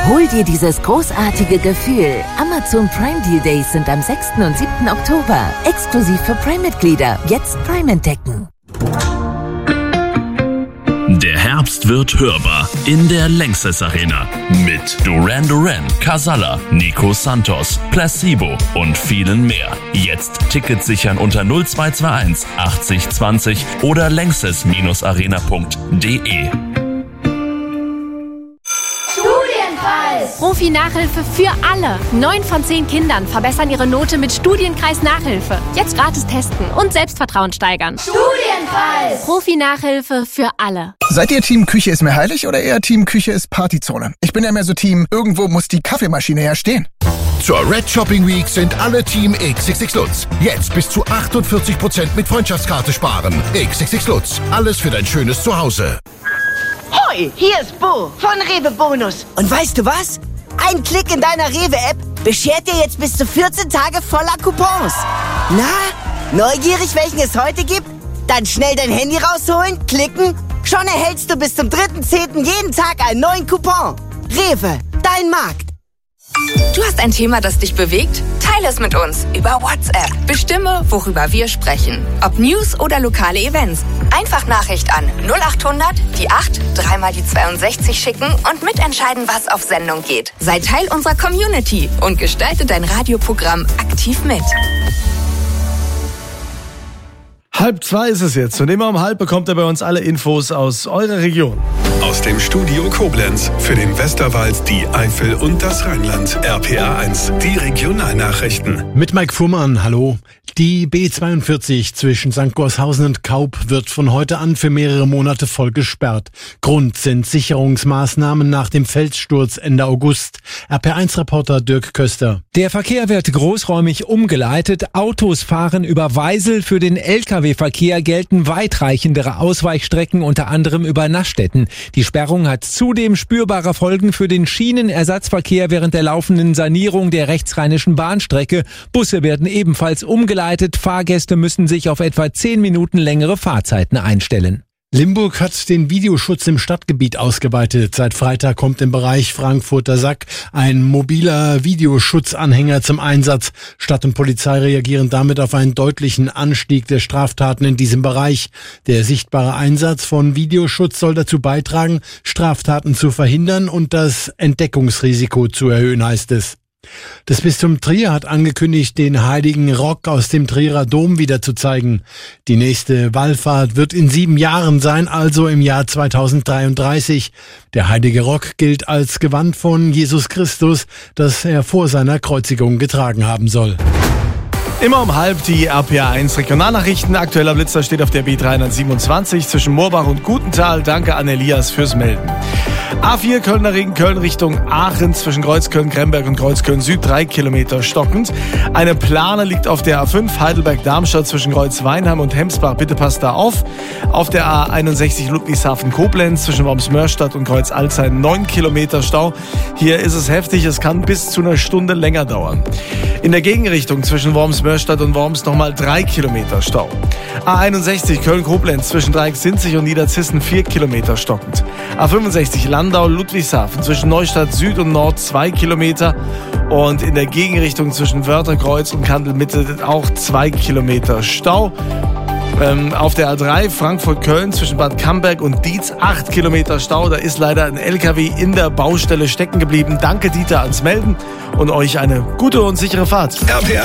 Hol dir dieses großartige Gefühl. Amazon Prime Deal Days sind am 6. und 7. Oktober. Exklusiv für Prime-Mitglieder. Jetzt Prime entdecken. Der Herbst wird hörbar in der Lanxess Arena mit Duran Duran, Casalla, Nico Santos, Placebo und vielen mehr. Jetzt Tickets sichern unter 0221 80 20 oder lanxess-arena.de. Profi-Nachhilfe für alle. 9 von 10 Kindern verbessern ihre Note mit Studienkreis Nachhilfe. Jetzt gratis testen und Selbstvertrauen steigern. Studienkreis! Profi-Nachhilfe für alle. Seid ihr Team Küche ist mir heilig oder eher Team Küche ist Partyzone? Ich bin ja mehr so Team, irgendwo muss die Kaffeemaschine ja stehen. Zur Red Shopping Week sind alle Team XXX Lutz. Jetzt bis zu 48% mit Freundschaftskarte sparen. XXX Lutz. Alles für dein schönes Zuhause. Hoi, hier ist Bo von Rewe Bonus. Und weißt du was? Ein Klick in deiner Rewe-App beschert dir jetzt bis zu 14 Tage voller Coupons. Na, neugierig, welchen es heute gibt? Dann schnell dein Handy rausholen, klicken. Schon erhältst du bis zum 3.10. jeden Tag einen neuen Coupon. Rewe, dein Markt. Du hast ein Thema, das dich bewegt? Teile es mit uns über WhatsApp. Bestimme, worüber wir sprechen. Ob News oder lokale Events. Einfach Nachricht an 0800 die 8 3 mal die 62 schicken und mitentscheiden, was auf Sendung geht. Sei Teil unserer Community und gestalte dein Radioprogramm aktiv mit. 1:30 ist es jetzt und immer um 1:30 bekommt ihr bei uns alle Infos aus eurer Region. Aus dem Studio Koblenz für den Westerwald, die Eifel und das Rheinland. RPA 1, die Regionalnachrichten. Mit Mike Fuhrmann, hallo. Die B42 zwischen St. Gorshausen und Kaup wird von heute an für mehrere Monate voll gesperrt. Grund sind Sicherungsmaßnahmen nach dem Felssturz Ende August. RPA1-Reporter Dirk Köster. Der Verkehr wird großräumig umgeleitet. Autos fahren über Weisel. Für den Lkw-Verkehr gelten weitreichendere Ausweichstrecken, unter anderem über Naschdetten. Die Sperrung hat zudem spürbare Folgen für den Schienenersatzverkehr während der laufenden Sanierung der rechtsrheinischen Bahnstrecke. Busse werden ebenfalls umgeleitet. Fahrgäste müssen sich auf etwa 10 Minuten längere Fahrzeiten einstellen. Limburg hat den Videoschutz im Stadtgebiet ausgeweitet. Seit Freitag kommt im Bereich Frankfurter Sack ein mobiler Videoschutzanhänger zum Einsatz. Stadt und Polizei reagieren damit auf einen deutlichen Anstieg der Straftaten in diesem Bereich. Der sichtbare Einsatz von Videoschutz soll dazu beitragen, Straftaten zu verhindern und das Entdeckungsrisiko zu erhöhen, heißt es. Das Bistum Trier hat angekündigt, den Heiligen Rock aus dem Trierer Dom wieder zu zeigen. Die nächste Wallfahrt wird in 7 Jahren sein, also im Jahr 2033. Der Heilige Rock gilt als Gewand von Jesus Christus, das er vor seiner Kreuzigung getragen haben soll. Immer um 1:30 die RPA1 Regionalnachrichten. Aktueller Blitzer steht auf der B327 zwischen Moorbach und Gutenthal. Danke an Elias fürs Melden. A4 Kölner Ring, Köln Richtung Aachen zwischen Kreuzköln-Kremberg und Kreuzköln-Süd 3 Kilometer stockend. Eine Plane liegt auf der A5 Heidelberg-Darmstadt zwischen Kreuz-Weinheim und Hemsbach. Bitte passt da auf. Auf der A61 Ludwigshafen-Koblenz zwischen Worms-Mörstadt und Kreuz-Alzey 9 Kilometer Stau. Hier ist es heftig, es kann bis zu einer Stunde länger dauern. In der Gegenrichtung zwischen Worms-Mörstadt und Worms nochmal 3 Kilometer Stau. A61 Köln-Koblenz zwischen Dreiecksinzig und Niederzissen 4 Kilometer stockend. A65 Landau-Ludwigshafen zwischen Neustadt Süd und Nord 2 Kilometer. Und in der Gegenrichtung zwischen Wörtherkreuz und Kandel-Mitte auch 2 Kilometer Stau. Auf der A3 Frankfurt-Köln zwischen Bad Camberg und Dietz 8 Kilometer Stau. Da ist leider ein LKW in der Baustelle stecken geblieben. Danke Dieter ans Melden und euch eine gute und sichere Fahrt. RPA